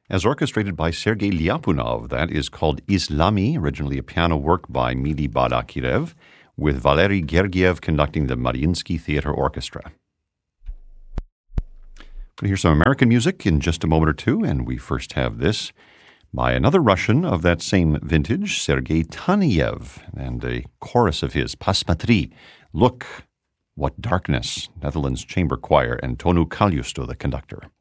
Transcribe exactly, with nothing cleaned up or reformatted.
as orchestrated by Sergei Lyapunov. That is called Islami, originally a piano work by Mili Badakirev, with Valery Gergiev conducting the Mariinsky Theater Orchestra. We're going to hear some American music in just a moment or two, and we first have this by another Russian of that same vintage, Sergei Taneyev, and a chorus of his, Pasmatri, Look, What Darkness, Netherlands Chamber Choir, and Tonu Kaljusto, the conductor.